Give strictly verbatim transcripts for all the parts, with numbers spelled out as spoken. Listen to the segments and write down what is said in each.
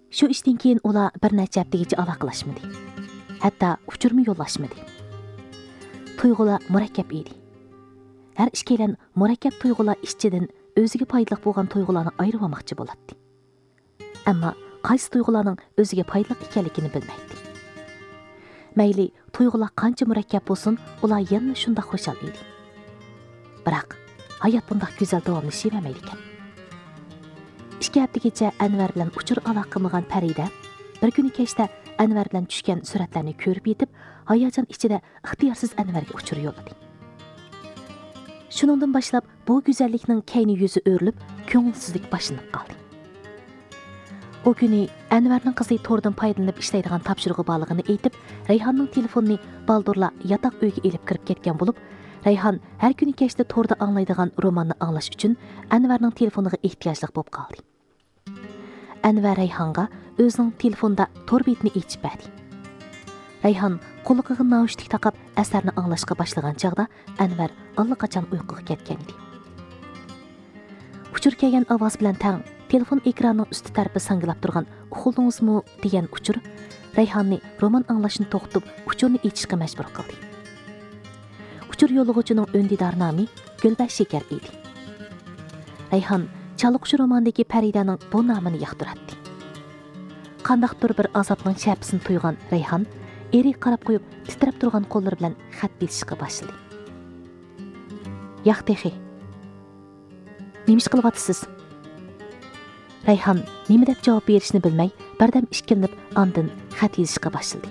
Shu ishdan keyin ular bir necha haftaga aloqalashmadi. Hatto uchurma yo'llashmadi. Tuyg'ular murakkab edi. Har ikkalan murakkab tuyg'ular ichidan o'ziga foydali bo'lgan tuyg'ularni ayirib olmoqchi bo'ladi. Ammo qaysi tuyg'ularning o'ziga foydali ekanligini bilmaydi. Mayli tuyg'ular qancha murakkab bo'lsin, ular yana shunda xushal edi. Biroq hayot bunday go'zal davomlashavermaydi ekan. ikki haftagacha Anvar bilan uchur aloqa qilmagan Farida bir kuni kechda Anvar bilan tushgan suratlarni ko'rib yetib, hayajon ichida ixtiyorsiz Anvarga uchur yo'lladi. Shuningdan boshlab bu go'zallikning kayni yuzi o'rilib, ko'ngilsizlik boshlanib qoldi. O kuni Anvarning qizi to'rdan foydalanib ishlaydigan topshirig'i borligini aytib, Rayhonning telefonini Baldurla yotoq uyga elib kirib ketgan bo'lib, Rayhon har kuni kechda to'rda anglaydigan romanni anglash uchun Anvarning telefoniga ehtiyojli bo'lib qoldi. Anvar Rayhonga o'zining telefonda to'r betini ochib berdi. Rayhon qo'liga naushnik taqib asarni anglashga boshlagan chaqda Anvar allaqachon uyquga ketgan edi. Uchur kelgan ovoz bilan tang telefon ekranining usti tarafi sangilab turgan "Uxldingizmi?" degan uchur Rayhonni roman anglashni to'xtatib, uchurni echishga majbur qildi. Uchur yo'lg'uchining o'ndidor nomi Gulbash Shekar edi. Rayhon Chaliqush romandagi Faridaning bu nomini yoqtiradi. Qandaqdir bir azobning shapsini tuygan Rayhon eri qarab qo'yib, titrab turgan qo'llari bilan xat bezishga boshladi. "Yo'q, texi. Nima ish qilyapsiz?" Rayhon nima deb javob berishni bilmay, birdam ishkilinib, ondan xat yozishga boshladi.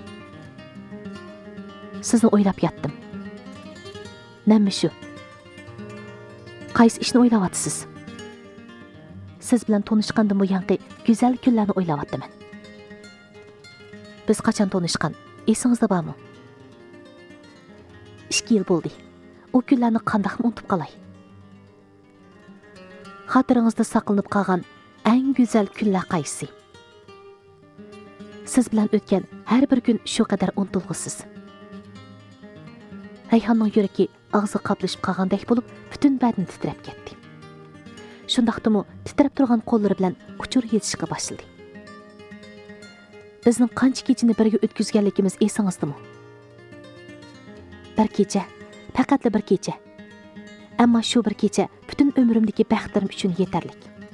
"Sizni o'ylab yotdim." "Nima shu? Qaysi ishni o'ylayapsiz?" "Siz bilan tanishgandan buyangi go'zal kunlarni o'ylayapman." "Biz qachon tanishgan? Esingizda bormi?" ikki yil bo'ldi. O kunlarni qandoqmi unutib qolay? Xotiringizda saqlanib qolgan eng go'zal kunlar qaysi? Siz bilan o'tgan har bir kun shu qadar unutilg'isiz. Rayhonning yuragi og'zi qoplashib qolgandek bo'lib, butun badani titrab ketdi. Shundaqdimi titrab turgan qo'llari bilan uchur yetishga boshladi. "Bizning qancha kechani birga o'tkazganligimiz esingizdami?" "Bir kecha, faqat bir kecha. Ammo shu bir kecha butun umrimdagi baxtlarim uchun yetarli."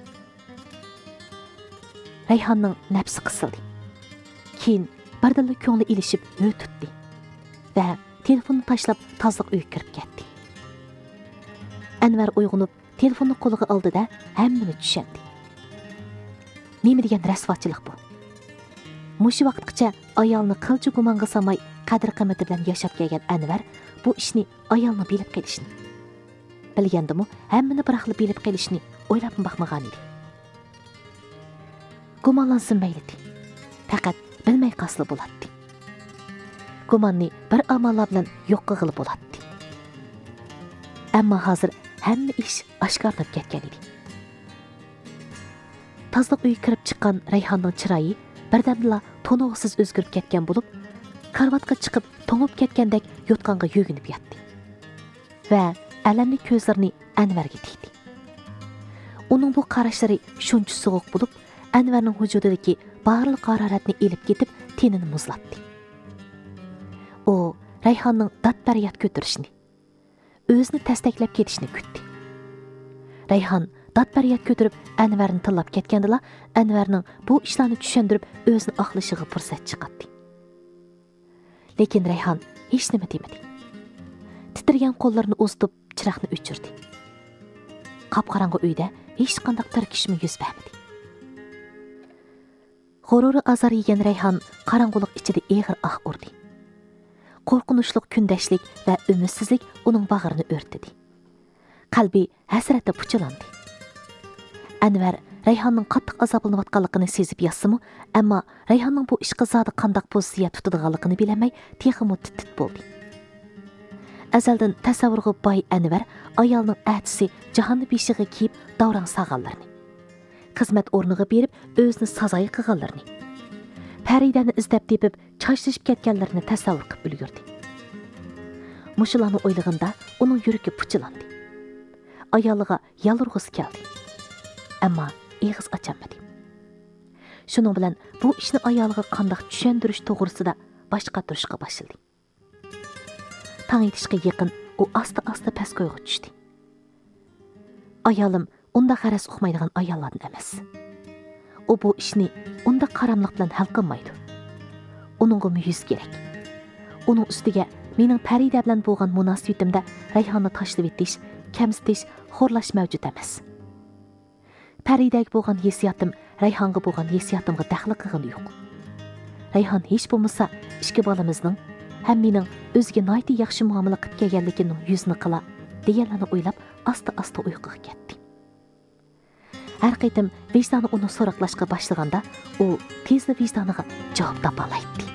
Rayhonning nafsi qisildi. Keyin birdalla ko'ngli ilishib o'tdi va telefonni tashlab tozliq uyga kirib ketdi. Anvar uyg'onib, telefonni qo'liga oldi-da, hammani tushundi. Nima degan rasvochilik bu? Mushu vaqtgacha ayolni qilchi gumonga solmay, qadr-qimmati bilan yashab kelgan Anvar bu ishni ayolni bilib qilishni, bilgandimi, hammani biraqli bilib qilishni o'ylab boqmagan edi. Gumonlansin mayli. Faqat bilmay qasli bo'ladi. Gumonni bir amallar bilan yo'q qilib bo'ladi. Ammo hozir hamma ish oshkorlanib ketgan edi. Tozliq uyga kirib chiqqan Rayhonning chiroyi birdamla to'ng'isiz o'zgarib ketgan bo'lib, karvatga chiqib to'ngib ketgandek yotqonga yo'ginib yotdi va alamli ko'zlarini Anvarga tikdi. Uning bu qarashlari shuncha sovuq bo'lib, Anvarning vujudidagi barliq haroratni elib ketib, tenini muzlatdi. U Rayhonning dod-faryod ko'tarishini, o'zini tastaklab ketishini kutdi. Rayhon dod-faryod ko'tarib Anvarni tillab ketgandila, Anvarning bu ishlarni tushundirib o'zini oqlashiga fursat chiqardi. Lekin Rayhon hech nima demadi. Titrgan qo'llarini uzitib chiroqni o'chirdi. Qop-qorong'i uyda hech qanday tirkishma yuz bermadi. G'ururi azor yegan Rayhon qorong'ulik ichida eg'ir ah urdi. Qo'rqinchli kundashlik va umidsizlik uning bag'rini o'rtdi. Qalbi hasratda puchilandi. Anvar Rayhonning qattiq azoblanayotganligini sezib yassimi, ammo Rayhonning bu ishga zodi qanday pozitsiya tutadiganligini bilamay, texmi tit bo'ldi. Azaldan tasavvurga boy Anvar ayolning atisi jahonni beshiga kiyib davron sag'anlarni, xizmat o'rniga berib o'zini sazoyi qilganlarni, Faridani izlab tepib chashlashib ketganlarini tasavvur qilib ulgurdi. Mushularni o'ylaganda uning yuragi puchilandi. Ayoliga yalurg'isi keldi. Ammo eg'iz ocholmadi. Şunun bilan bu ishni ayoliga qandoq tushuntirish to'g'risida boshqa turishga boshladi. Tong etishga yaqin u asta-asta pastga o'yga tushdi. Ayolim unda g'araz uqmaydigan ayollardan emas. U bu ishni unda qaramliq bilan hal qilmaydi. Uningga muyiz kerak. Uning ustiga mening Farida bilan bo'lgan munosabatimda Rayhonni tashlab etish, kamsitish, xo'rlash mavjud emas. Faridaga bo'lgan hissiyotim Rayhonga bo'lgan hissiyotimga daxli qilgani yo'q. Rayhon hech bo'lmasa ikki bolamizning ham mening o'ziga noyti yaxshi muomala qilib kelganligining yuzini qila deganlarni o'ylab asta-asta uyquga ketdi. Har qaytim vijdoni uni so'roqlashga boshlaganda u tezda vijdoniga javob topa oladi.